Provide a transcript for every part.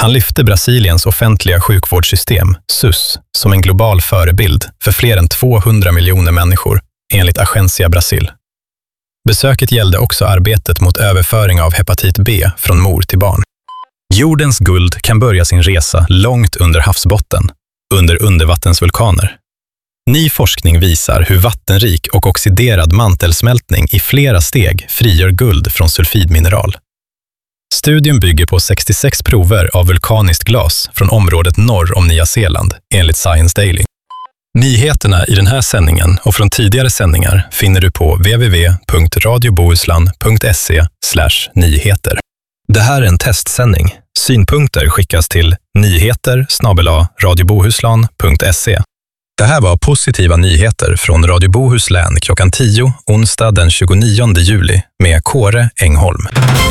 Han lyfte Brasiliens offentliga sjukvårdssystem, SUS, som en global förebild för fler än 200 miljoner människor, enligt Agência Brasil. Besöket gällde också arbetet mot överföring av hepatit B från mor till barn. Jordens guld kan börja sin resa långt under havsbotten, under undervattensvulkaner. Ny forskning visar hur vattenrik och oxiderad mantelsmältning i flera steg frigör guld från sulfidmineral. Studien bygger på 66 prover av vulkaniskt glas från området norr om Nya Zeeland, enligt Science Daily. Nyheterna i den här sändningen och från tidigare sändningar finner du på www.radiobohuslän.se/nyheter. Det här är en testsändning. Synpunkter skickas till nyheter@radiobohuslän.se. Det här var positiva nyheter från Radio Bohuslän klockan 10 onsdag den 29 juli med Kåre Engholm.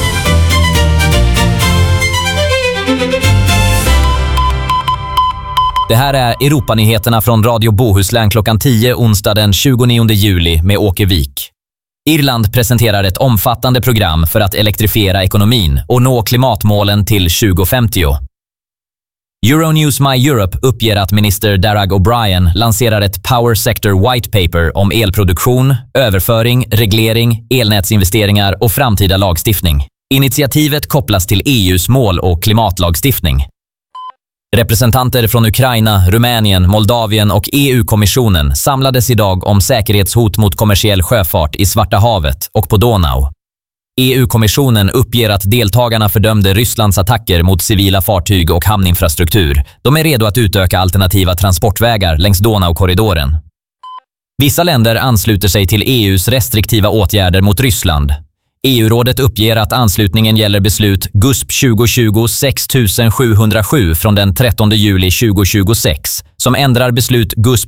Det här är Europanyheterna från Radio Bohuslän klockan 10 onsdag den 29 juli med Åke Wik. Irland presenterar ett omfattande program för att elektrifiera ekonomin och nå klimatmålen till 2050. Euronews My Europe uppger att minister Darragh O'Brien lanserar ett Power Sector White Paper om elproduktion, överföring, reglering, elnätsinvesteringar och framtida lagstiftning. Initiativet kopplas till EU:s mål- och klimatlagstiftning. Representanter från Ukraina, Rumänien, Moldavien och EU-kommissionen samlades idag om säkerhetshot mot kommersiell sjöfart i Svarta havet och på Donau. EU-kommissionen uppger att deltagarna fördömde Rysslands attacker mot civila fartyg och hamninfrastruktur. De är redo att utöka alternativa transportvägar längs Donau-korridoren. Vissa länder ansluter sig till EU:s restriktiva åtgärder mot Ryssland. EU-rådet uppger att anslutningen gäller beslut GUSP 2020-6707 från den 13 juli 2026 som ändrar beslut GUSP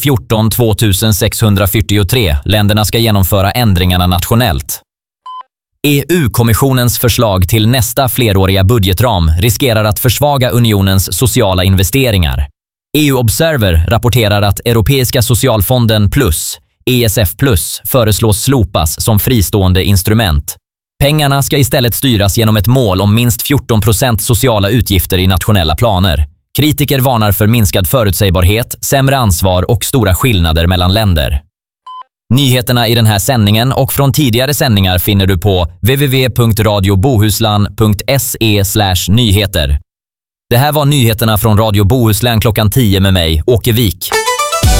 2014-2643. Länderna ska genomföra ändringarna nationellt. EU-kommissionens förslag till nästa fleråriga budgetram riskerar att försvaga unionens sociala investeringar. EU Observer rapporterar att Europeiska socialfonden Plus, ESF Plus, föreslås slopas som fristående instrument. Pengarna ska istället styras genom ett mål om minst 14% sociala utgifter i nationella planer. Kritiker varnar för minskad förutsägbarhet, sämre ansvar och stora skillnader mellan länder. Nyheterna i den här sändningen och från tidigare sändningar finner du på www.radiobohuslän.se/nyheter. Det här var nyheterna från Radio Bohuslän klockan 10 med mig, Åke Wik.